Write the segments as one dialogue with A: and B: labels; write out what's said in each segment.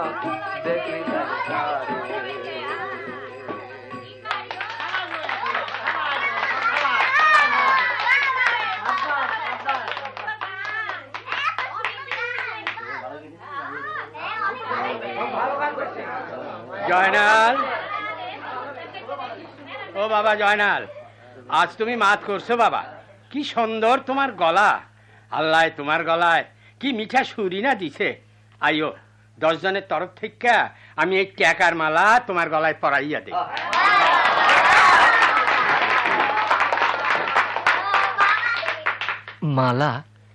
A: জয়নাল, ও বাবা জয়নাল, আজ তুমি মাত করছো বাবা। কি সুন্দর তোমার গলা, আল্লাহ তোমার গলায় কি মিঠা সুরি না দিছে। আইও, 10 জনের তরফ থেকে আমি এই টাকার মালা তোমার গলায় পরাইয়া দিই।
B: মালা?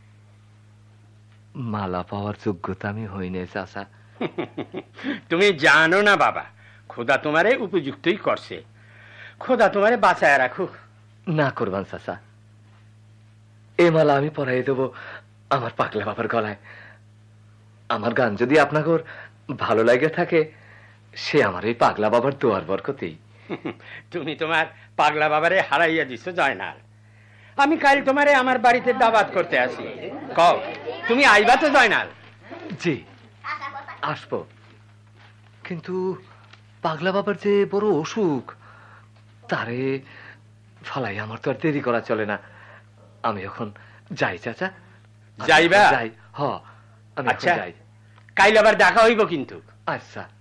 B: মালা পাওয়ার যোগ্যতা আমি হই নাই চাচা।
A: তুমি জানো না বাবা, খোদা তোমারে উপযুক্তই করছে। খোদা তোমারে বাঁচায় রাখুক।
B: না করবান চাচা, এ মালা আমি পরাই দেব আমার পাগলা বাবার গলায়। আমার গান যদি আপনাকে ভালো লাগে থাকে, সে আমার এই পাগলা বাবার দোয়ার বরকতেই।
A: তুমি তোমার পাগলা বাবারে হারাইয়া দিছো জয়নাল। আমি কাল তোমারে আমার বাড়িতে দাওয়াত করতে আসি, কও তুমি আইবা তো জয়নাল?
B: জি আসবো, কিন্তু পাগলা বাবার যে বড় অসুখ, তারে ফালাই আমার তো আর দেরি করা চলে না। আমি এখন যাই চাচা।
A: যাইবা?
B: যাই, হ আমি
A: আচ্ছা
B: যাই।
A: কাইল আবার দেখা হইব কিন্তু।
B: আচ্ছা।